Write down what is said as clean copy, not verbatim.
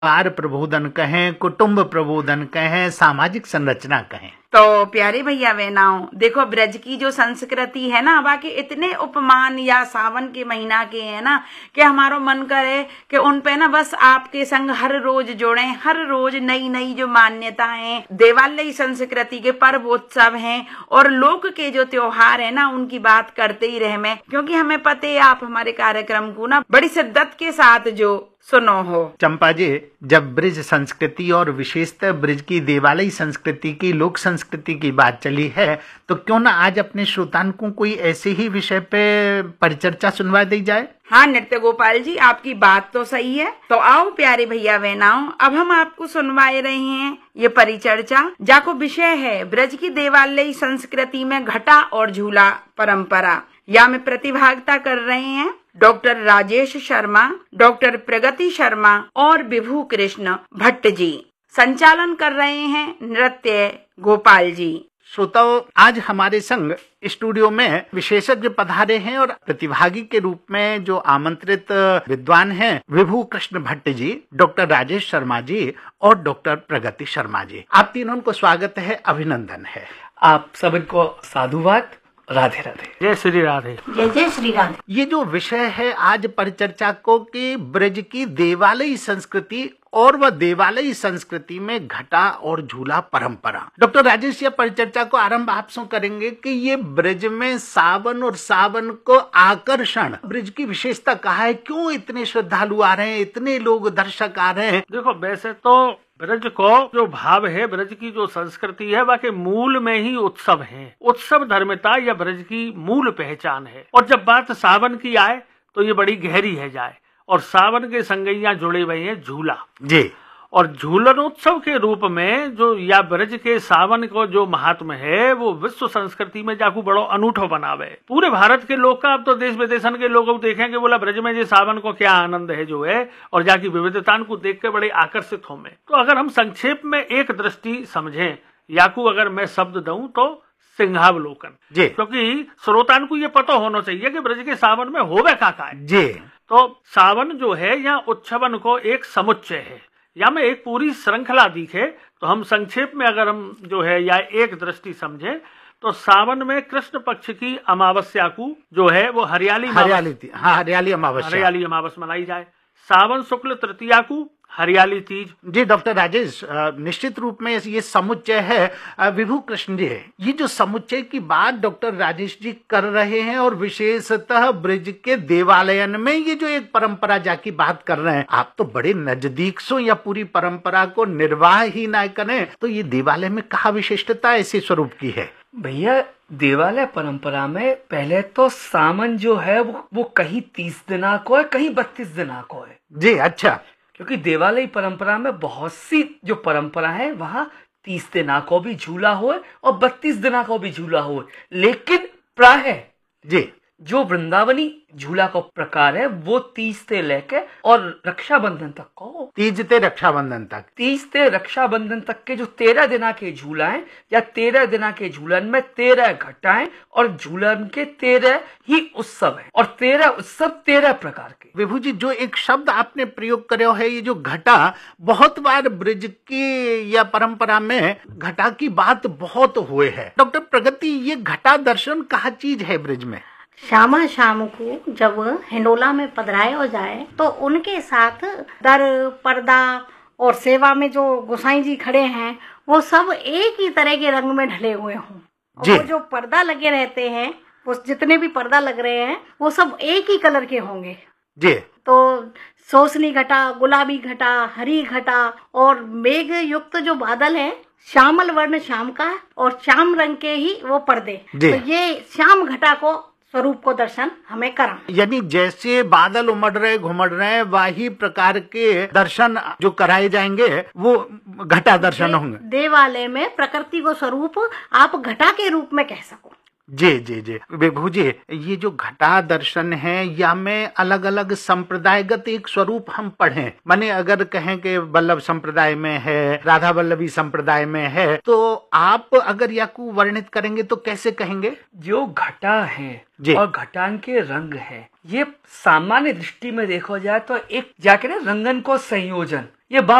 परिवार प्रबोधन कहें, कुटुंब प्रबोधन कहें, सामाजिक संरचना कहें। तो प्यारे भैया बहनाओं, देखो ब्रज की जो संस्कृति है ना, बाकी इतने उपमान या सावन के महीना के है ना कि हमारो मन करे कि उन पे ना बस आपके संग हर रोज जोड़े, हर रोज नई नई जो मान्यताएं, देवालयी संस्कृति के पर्व उत्सव हैं और लोक के जो त्योहार है ना उनकी बात करते ही रहे मैं, क्योंकि हमें पता है आप हमारे कार्यक्रम को ना बड़ी शिद्दत के साथ जो सुनो हो। चंपा जी, जब ब्रज संस्कृति और विशेषतः ब्रज की देवालयी संस्कृति की, लोक संस्कृति की बात चली है, तो क्यों ना आज अपने श्रोताओं को कोई ऐसे ही विषय पे परिचर्चा सुनवा दी जाए। हाँ नृत्य गोपाल जी, आपकी बात तो सही है। तो आओ प्यारे भैया बहनाओं, अब हम आपको सुनवाए रहे हैं ये परिचर्चा, जाको विषय है ब्रज की देवालयी संस्कृति में घटा और झूला परंपरा। या में प्रतिभागिता कर रहे हैं डॉक्टर राजेश शर्मा, डॉक्टर प्रगति शर्मा और विभू कृष्ण भट्ट जी। संचालन कर रहे हैं नृत्य गोपाल जी। श्रोताओं, आज हमारे संग स्टूडियो में विशेषज्ञ पधारे हैं और प्रतिभागी के रूप में जो आमंत्रित विद्वान हैं विभू कृष्ण भट्ट जी, डॉक्टर राजेश शर्मा जी और डॉक्टर प्रगति शर्मा जी। आप तीनों को स्वागत है, अभिनंदन है। आप सबको साधुवाद, राधे राधे, जय श्री राधे, जय जय श्री राधे। ये जो विषय है आज परिचर्चा को कि ब्रज की देवालयी संस्कृति और वह देवालयी संस्कृति में घटा और झूला परंपरा। डॉक्टर राजेश, ये परिचर्चा को आरंभ आपसे करेंगे कि ये ब्रज में सावन और सावन को आकर्षण, ब्रज की विशेषता कहा है, क्यों इतने श्रद्धालु आ रहे हैं, इतने लोग दर्शक आ रहे हैं। देखो वैसे तो ब्रज को जो भाव है, ब्रज की जो संस्कृति है, बाकी मूल में ही उत्सव है। उत्सव धर्मता या ब्रज की मूल पहचान है। और जब बात सावन की आए तो ये बड़ी गहरी है जाए, और सावन के संगैया जुड़े हुए हैं झूला जी। और झूलन उत्सव के रूप में जो या ब्रज के सावन को जो महात्म है वो विश्व संस्कृति में जाकू बड़ो अनूठो बनावे। पूरे भारत के लोग का, अब तो देश विदेशन के लोग देखेंगे बोला ब्रज में जो सावन को क्या आनंद है जो है, और जाकी विविधता को देख के बड़े आकर्षित हो में। तो अगर हम संक्षेप में एक दृष्टि समझें, याकू अगर मैं शब्द दूं तो सिंहावलोकन जी, क्योंकि श्रोतान को ये पता होना चाहिए कि ब्रज के सावन में होवे का है जी। तो सावन जो है या उत्सवन को एक समुच्चय है, या में एक पूरी श्रृंखला दिखे। तो हम संक्षेप में अगर हम जो है या एक दृष्टि समझे तो सावन में कृष्ण पक्ष की अमावस्या को जो है वो हरियाली अमावस मनाई जाए। सावन शुक्ल तृतीया को हरियाली तीज जी। डॉक्टर राजेश, निश्चित रूप में ये समुच्चय है। विभू कृष्ण जी, ये जो समुच्चय की बात डॉक्टर राजेश जी कर रहे हैं और विशेषतः ब्रज के देवालयन में ये जो एक परंपरा जाकी बात कर रहे हैं, आप तो बड़े नजदीक सो या पूरी परंपरा को निर्वाह ही ना करें, तो ये देवालय में कहा विशिष्टता ऐसे स्वरूप की है। भैया, देवालय परंपरा में पहले तो सावन जो है वो कहीं 30 दिना को है, कहीं 32 दिना को है जी। अच्छा, क्योंकि देवालयी परंपरा में बहुत सी जो परंपरा है वहाँ 30 दिना को भी झूला हो और 32 दिना को भी झूला हो, लेकिन प्राय जी जो वृंदावनी झूला का प्रकार है वो 30 से लेके और रक्षाबंधन तक को, 30 से रक्षाबंधन तक, 30 से रक्षाबंधन तक के जो 13 दिना के झूला है या 13 दिना के झूलन में 13 घटाएं और झूलन के 13 ही उत्सव है, और 13 उत्सव 13 प्रकार के। विभू जी, जो एक शब्द आपने प्रयोग करे है, ये जो घटा, बहुत बार ब्रज की या परंपरा में घटा की बात बहुत हुए है। डॉक्टर प्रगति, ये घटा दर्शन कहा चीज है ब्रज में? श्यामा शाम को जब हिंडोला में पधराए हो जाए तो उनके साथ दर पर्दा और सेवा में जो गोसाई जी खड़े हैं वो सब एक ही तरह के रंग में ढले हुए हों। वो जो पर्दा लगे रहते हैं, वो जितने भी पर्दा लग रहे हैं वो सब एक ही कलर के होंगे जी। तो सोसनी घटा, गुलाबी घटा, हरी घटा और मेघ युक्त जो बादल है, श्यामल वर्ण श्याम का और श्याम रंग के ही वो पर्दे। तो ये श्याम घटा को स्वरूप को दर्शन हमें करा, यानी जैसे बादल उमड़ रहे घुमड़ रहे वही प्रकार के दर्शन जो कराए जाएंगे वो घटा दर्शन होंगे। देवालय में प्रकृति को स्वरूप आप घटा के रूप में कह सको। जी जी जी। विभू जी, ये जो घटा दर्शन है या में अलग अलग संप्रदायगत एक स्वरूप हम पढ़ें, माने अगर कहें कि वल्लभ संप्रदाय में है, राधा वल्लभी संप्रदाय में है, तो आप अगर याकू वर्णित करेंगे तो कैसे कहेंगे? जो घटा है और घटान के रंग है, ये सामान्य दृष्टि में देखो जाए तो एक जाके ना रंगन को संयोजन ये बात